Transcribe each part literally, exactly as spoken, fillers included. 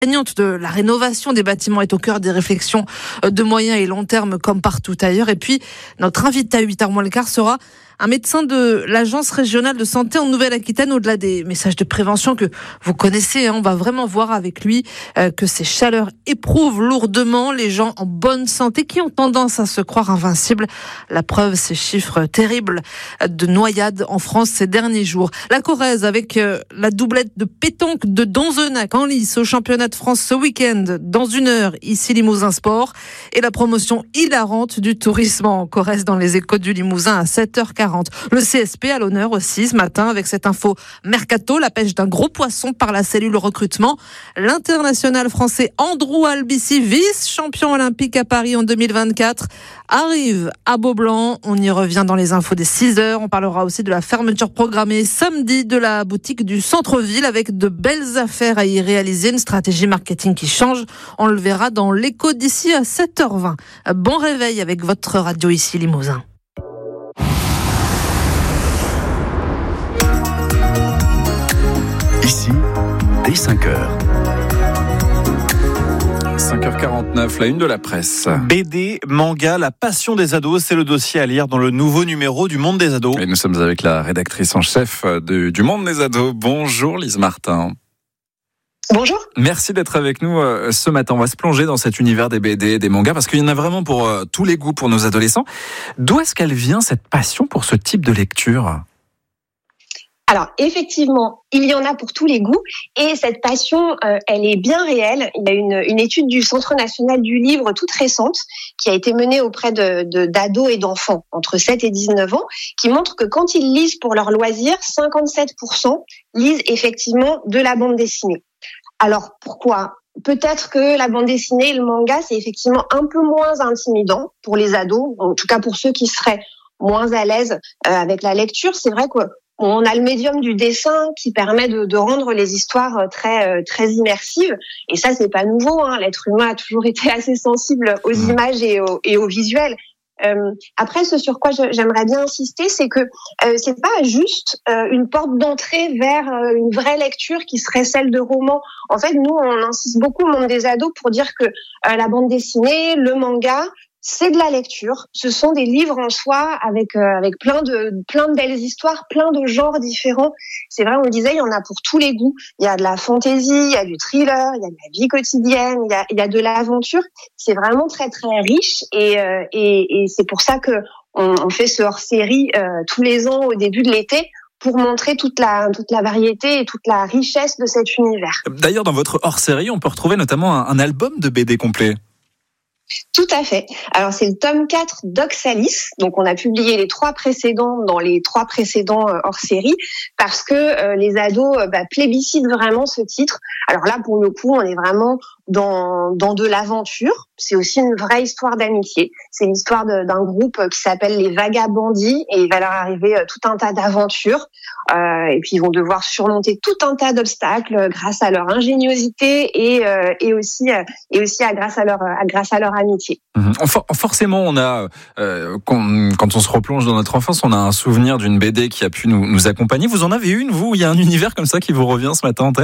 de la rénovation des bâtiments est au cœur des réflexions de moyen et long terme comme partout ailleurs. Et puis, notre invité à huit heures moins le quart sera un médecin de l'Agence régionale de santé en Nouvelle-Aquitaine. Au-delà des messages de prévention que vous connaissez, hein, on va vraiment voir avec lui euh, que ces chaleurs éprouvent lourdement les gens en bonne santé qui ont tendance à se croire invincibles. La preuve, ces chiffres terribles de noyades en France ces derniers jours. La Corrèze avec euh, la doublette de pétanque de Donzenac en lice au championnat de France ce week-end dans une heure ici Limousin Sport et la promotion hilarante du tourisme en Corrèze dans les Échos du Limousin à sept heures quarante. Le C S P à l'honneur aussi ce matin avec cette info mercato, la pêche d'un gros poisson par la cellule recrutement. L'international français Andrew Albici, vice-champion olympique à Paris en deux mille vingt-quatre, arrive à Beaublanc. On y revient dans les infos des six heures. On parlera aussi de la fermeture programmée samedi de la boutique du centre-ville avec de belles affaires à y réaliser, une stratégie marketing qui change. On le verra dans l'écho d'ici à sept heures vingt. Bon réveil avec votre radio ici Limousin. Ici, dès cinq heures. cinq heures quarante-neuf, la une de la presse. B D, manga, la passion des ados, c'est le dossier à lire dans le nouveau numéro du Monde des ados. Et nous sommes avec la rédactrice en chef de, du Monde des ados. Bonjour Lise Martin. Bonjour. Merci d'être avec nous euh, ce matin. On va se plonger dans cet univers des B D, des mangas, parce qu'il y en a vraiment pour euh, tous les goûts pour nos adolescents. D'où est-ce qu'elle vient cette passion pour ce type de lecture ? Alors effectivement, il y en a pour tous les goûts et cette passion, euh, elle est bien réelle. Il y a une, une étude du Centre national du livre toute récente qui a été menée auprès de, de, d'ados et d'enfants entre sept et dix-neuf ans qui montre que quand ils lisent pour leur loisir, cinquante-sept pour cent lisent effectivement de la bande dessinée. Alors pourquoi ? Peut-être que la bande dessinée et le manga, c'est effectivement un peu moins intimidant pour les ados, en tout cas pour ceux qui seraient moins à l'aise euh, avec la lecture. C'est vrai que on a le médium du dessin qui permet de, de rendre les histoires très très immersives. Et ça, c'est pas nouveau. Hein. L'être humain a toujours été assez sensible aux images et au, et au visuel. Euh, après, ce sur quoi je, j'aimerais bien insister, c'est que euh, c'est pas juste euh, une porte d'entrée vers euh, une vraie lecture qui serait celle de romans. En fait, nous, on insiste beaucoup au monde des ados pour dire que euh, la bande dessinée, le manga, c'est de la lecture. Ce sont des livres en soi avec euh, avec plein de plein de belles histoires, plein de genres différents. C'est vrai, on le disait, il y en a pour tous les goûts. Il y a de la fantaisie, il y a du thriller, il y a de la vie quotidienne, il y a il y a de l'aventure. C'est vraiment très très riche et euh, et, et c'est pour ça que on, on fait ce hors-série euh, tous les ans au début de l'été pour montrer toute la toute la variété et toute la richesse de cet univers. D'ailleurs, dans votre hors-série, on peut retrouver notamment un, un album de B D complet. Tout à fait. Alors c'est le tome quatre d'Oxalis. Donc on a publié les trois précédents dans les trois précédents euh, hors série parce que euh, les ados euh, bah, plébiscitent vraiment ce titre. Alors là pour le coup on est vraiment dans dans de l'aventure. C'est aussi une vraie histoire d'amitié. C'est l'histoire de, d'un groupe qui s'appelle les Vagabandis et il va leur arriver euh, tout un tas d'aventures. Euh, et puis ils vont devoir surmonter tout un tas d'obstacles grâce à leur ingéniosité et euh, et aussi euh, et aussi à grâce à leur à grâce à leur amitié. Mmh. Forcément, on a euh, quand, quand on se replonge dans notre enfance, on a un souvenir d'une B D qui a pu nous, nous accompagner. Vous en avez une, vous ? Il y a un univers comme ça qui vous revient ce matin en tête ?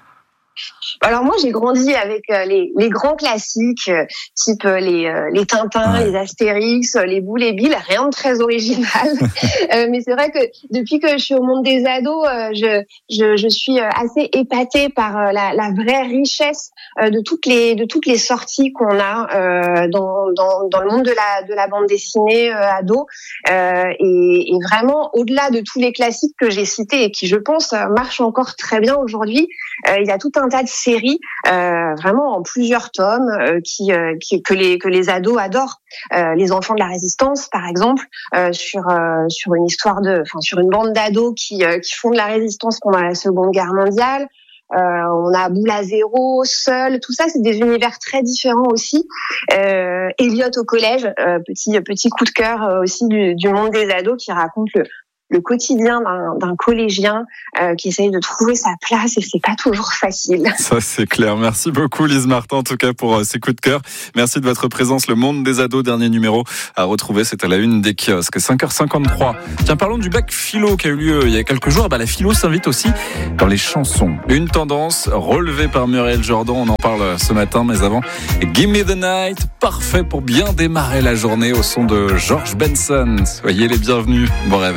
Alors moi j'ai grandi avec euh, les, les grands classiques euh, type euh, les, euh, les Tintins, ouais. les Astérix, euh, les Boules et Bill, rien de très original. euh, mais c'est vrai que depuis que je suis au monde des ados, euh, je, je, je suis assez épatée par euh, la, la vraie richesse euh, de toutes les de toutes les sorties qu'on a euh, dans, dans dans le monde de la de la bande dessinée euh, ado euh, et, et vraiment au-delà de tous les classiques que j'ai cités et qui je pense marchent encore très bien aujourd'hui, euh, il y a tout un tas de séries euh, vraiment en plusieurs tomes euh, qui, euh, qui que les que les ados adorent. Euh, les enfants de la résistance par exemple euh, sur euh, sur une histoire de enfin sur une bande d'ados qui euh, qui font de la résistance pendant la Seconde Guerre mondiale. Euh, on a Boule à zéro, Seul, tout ça c'est des univers très différents aussi. Euh, Elliot au collège, euh, petit petit coup de cœur euh, aussi du, du monde des ados qui raconte le le quotidien d'un, d'un collégien euh, qui essaye de trouver sa place et c'est pas toujours facile. Ça c'est clair. Merci beaucoup Lise Martin en tout cas pour euh, ces coups de cœur. Merci de votre présence. Le Monde des ados, dernier numéro à retrouver, c'est à la une des kiosques. cinq heures cinquante-trois. Tiens, parlons du bac philo qui a eu lieu il y a quelques jours. Bah, la philo s'invite aussi dans les chansons. Une tendance relevée par Muriel Jordan. On en parle ce matin, mais avant, Give Me the Night, parfait pour bien démarrer la journée au son de George Benson. Soyez les bienvenus. Bon réveil.